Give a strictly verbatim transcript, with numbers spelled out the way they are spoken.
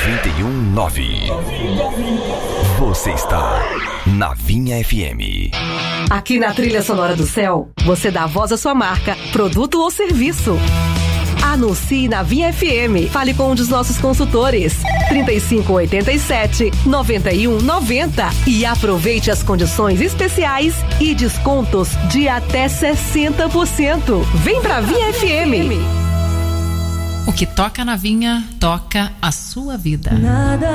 noventa e um nove. Você está na Vinha F M. Aqui na Trilha Sonora do Céu, você dá voz à sua marca, produto ou serviço. Anuncie na Vinha F M. Fale com um dos nossos consultores. trinta e cinco, oitenta e sete, noventa e um, noventa. E aproveite as condições especiais e descontos de até sessenta por cento. Vem pra Vinha F M. O que toca na Vinha, toca a sua vida. Nada